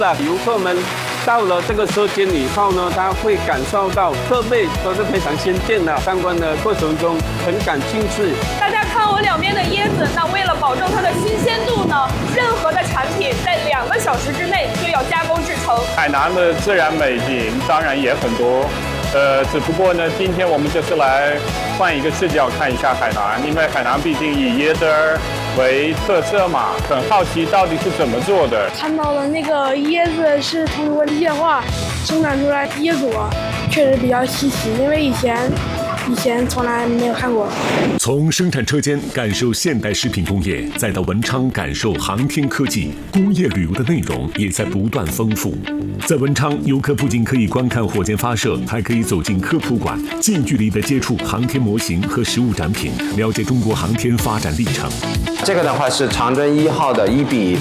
游客们到了这个车间以后呢，他会感受到设备都是非常先进的，参观的过程中很感兴趣。 大家看我两边的椰子，那为了保证它的新鲜度呢，任何的产品在2个小时之内就要加工制成。 海南的自然美景当然也很多，只不过呢，今天我们就是来换一个视角看一下海南，因为海南毕竟以椰汁儿为特色嘛，很好奇到底是怎么做的。 看到了那个椰子是通过液化生产出来椰果，确实比较稀奇，因为以前从来没有看过。 从生产车间感受现代食品工业，再到文昌感受航天科技，工业旅游的内容也在不断丰富。在文昌，游客不仅可以观看火箭发射，还可以走进科普馆，近距离地接触航天模型和实物展品，了解中国航天发展历程。 这个的话是长征1号的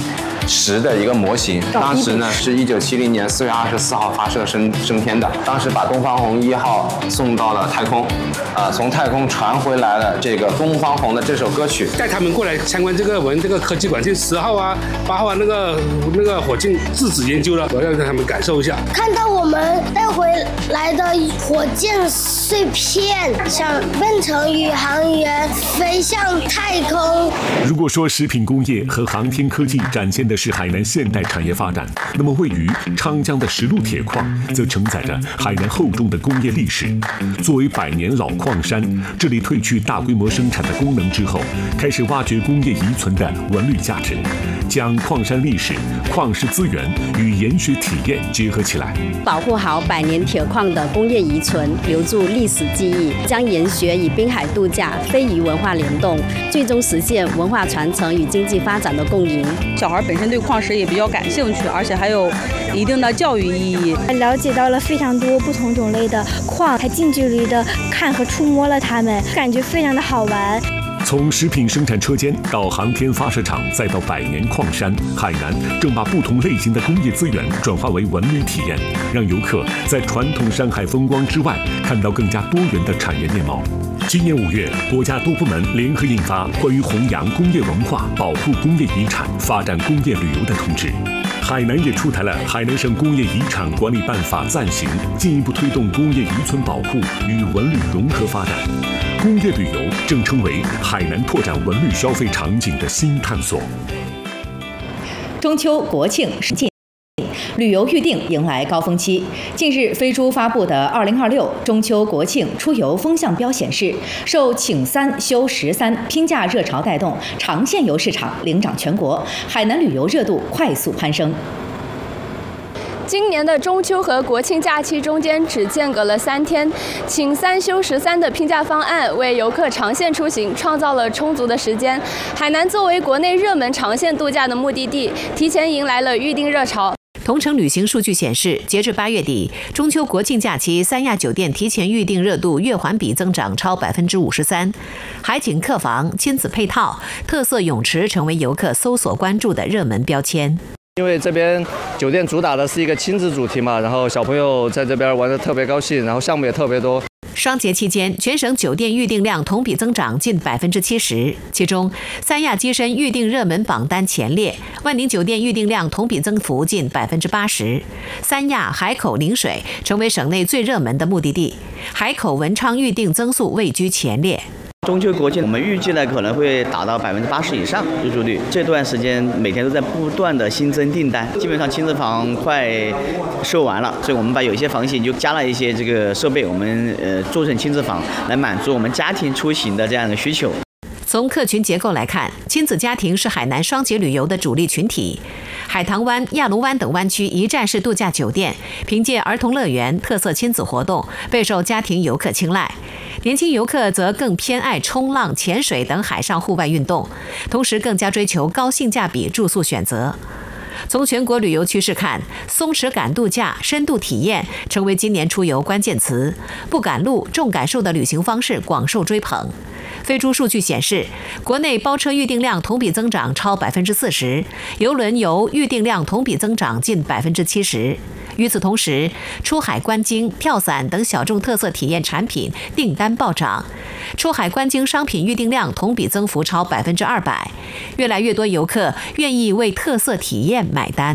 1:10的一个模型，当时呢是1970年4月24号发射升天的，当时把东方红1号送到了太空，从太空传回来了这个东方红的这首歌曲。 带他们过来参观这个科技馆，就10号啊、8号啊那个火箭自主研究了，我要让他们感受一下。 看到我们带回来的火箭碎片，想变成宇航员飞向太空。 如果说食品工业和航天科技展现的是海南现代产业发展，那么位于昌江的石路铁矿则承载着海南厚重的工业历史。作为100年老矿山，这里褪去大规模生产的功能之后，开始挖掘工业遗存的文旅价值，将矿山历史、矿石资源与研学体验结合起来， 保护好100年铁矿的工业遗存，留住历史记忆，将研学与滨海度假、非遗文化联动，最终实现文化传承与经济发展的共赢。 小孩本身对矿石也比较感兴趣，而且还有一定的教育意义。 了解到了非常多不同种类的矿，还近距离的看和触摸了它们，感觉非常的好玩。 从食品生产车间到航天发射场，再到100年矿山，海南正把不同类型的工业资源转化为文旅体验，让游客在传统山海风光之外，看到更加多元的产业面貌。今年5月，国家多部门联合印发《关于弘扬工业文化、保护工业遗产、发展工业旅游的通知》。海南也出台了《海南省工业遗产管理办法》暂行，进一步推动工业遗存保护与文旅融合发展。工业旅游正成为海南拓展文旅消费场景的新探索。 中秋国庆时近，旅游预订迎来高峰期。近日，飞猪发布的2026中秋国庆出游风向标显示，受请3休13拼假热潮带动，长线游市场领涨全国，海南旅游热度快速攀升。 今年的中秋和国庆假期中间只间隔了3天，请3休13的拼假方案为游客长线出行创造了充足的时间。海南作为国内热门长线度假的目的地，提前迎来了预订热潮。 同程旅行数据显示，截至8月底，中秋国庆假期三亚酒店提前预订热度月环比增长超53%，海景客房、亲子配套、特色泳池成为游客搜索关注的热门标签。 因为这边酒店主打的是一个亲子主题嘛，然后小朋友在这边玩得特别高兴，然后项目也特别多。 双节期间，全省酒店预订量同比增长近70%，其中三亚跻身预订热门榜单前列，万宁酒店预订量同比增幅近80%。三亚、海口、陵水成为省内最热门的目的地，海口、文昌预订增速位居前列。 中秋国庆，我们预计呢可能会达到80%以上入住率。这段时间每天都在不断的新增订单，基本上亲子房快售完了，所以我们把有一些房型就加了一些这个设备，我们做成亲子房，来满足我们家庭出行的这样的需求。 从客群结构来看，亲子家庭是海南双节旅游的主力群体。海棠湾、亚龙湾等湾区一站式度假酒店，凭借儿童乐园、特色亲子活动，备受家庭游客青睐。年轻游客则更偏爱冲浪、潜水等海上户外运动，同时更加追求高性价比住宿选择。从全国旅游趋势看，松弛感度假、深度体验成为今年出游关键词，不赶路、重感受的旅行方式广受追捧。飞猪数据显示，国内包车预订量同比增长超40%，邮轮游预订量同比增长近70%。与此同时，出海观鲸、跳伞等小众特色体验产品订单暴涨，出海观鲸商品预订量同比增幅超200%。越来越多游客愿意为特色体验买单。